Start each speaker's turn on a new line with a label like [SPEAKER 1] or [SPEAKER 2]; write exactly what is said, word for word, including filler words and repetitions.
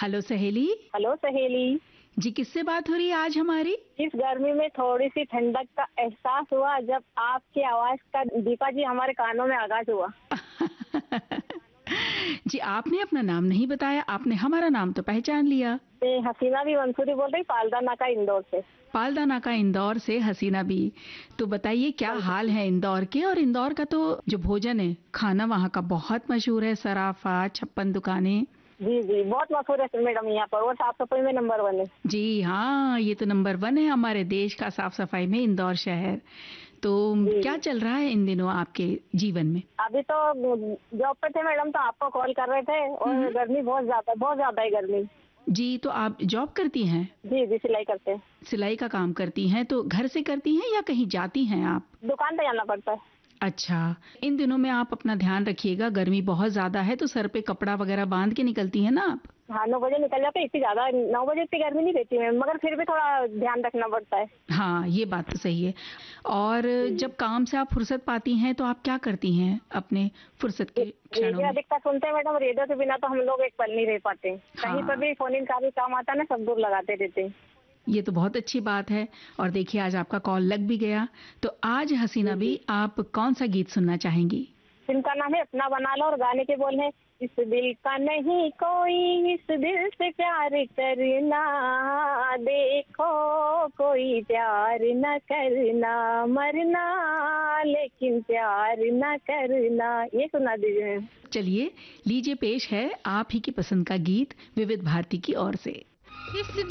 [SPEAKER 1] Hello सहेली।
[SPEAKER 2] Hello सहेली
[SPEAKER 1] जी, किससे बात हो रही है आज हमारी?
[SPEAKER 2] इस गर्मी में थोड़ी सी ठंडक का एहसास हुआ जब आपकी आवाज का दीपा जी हमारे कानों में आगाज हुआ।
[SPEAKER 1] जी, आपने अपना नाम नहीं बताया, आपने हमारा नाम तो पहचान लिया।
[SPEAKER 2] मैं हसीना भी मंसूरी बोल रही, पालदा नाका इंदौर से।
[SPEAKER 1] पालदा नाका इंदौर से हसीना बी। तो बताइए क्या हाल है इंदौर के? और इंदौर का तो जो भोजन है, खाना वहाँ का बहुत मशहूर है, सराफा, छप्पन दुकानें।
[SPEAKER 2] जी जी, बहुत मशहूर है मैडम यहाँ पर, और साफ सफाई में नंबर वन है।
[SPEAKER 1] जी हाँ, ये तो नंबर वन है हमारे देश का साफ सफाई में, इंदौर शहर। तो क्या चल रहा है इन दिनों आपके जीवन में?
[SPEAKER 2] अभी तो जॉब पे थे मैडम, तो आपको कॉल कर रहे थे, और गर्मी बहुत ज्यादा बहुत ज्यादा है गर्मी।
[SPEAKER 1] जी, तो आप जॉब करती हैं?
[SPEAKER 2] जी जी, सिलाई करते हैं।
[SPEAKER 1] सिलाई का काम करती हैं, तो घर से करती हैं या कहीं जाती हैं आप?
[SPEAKER 2] दुकान पे जाना पड़ता है।
[SPEAKER 1] अच्छा, इन दिनों में आप अपना ध्यान रखिएगा, गर्मी बहुत ज्यादा है, तो सर पे कपड़ा वगैरह बांध के निकलती हैं ना आप?
[SPEAKER 2] हाँ, नौ बजे निकल जाते, इतनी ज्यादा नौ बजे इतनी गर्मी नहीं रहती है, मगर फिर भी थोड़ा ध्यान रखना पड़ता है।
[SPEAKER 1] हाँ, ये बात तो सही है। और जब काम से आप फुर्सत पाती हैं तो आप क्या करती हैं अपने फुर्सत के क्षणों
[SPEAKER 2] रेडियो
[SPEAKER 1] में?
[SPEAKER 2] अधिकतर सुनते हैं मैडम, रेडियो के बिना तो हम लोग एक पल नहीं रह पाते।
[SPEAKER 1] हाँ।
[SPEAKER 2] कहीं पर भी फोन इन का भी काम आता है ना, सब दूर लगाते रहते हैं।
[SPEAKER 1] ये तो बहुत अच्छी बात है। और देखिए आज आपका कॉल लग भी गया, तो आज हसीना भी आप कौन सा गीत सुनना चाहेंगी?
[SPEAKER 2] इनका नाम है अपना बना लो, और गाने के बोल है, इस दिल का नहीं कोई, इस दिल से प्यार करना, देखो कोई प्यार न करना, मरना लेकिन प्यार न करना। ये सुना दीजिए।
[SPEAKER 1] चलिए लीजिए, पेश है आप ही की पसंद का गीत विविध भारती की ओर से।
[SPEAKER 3] इस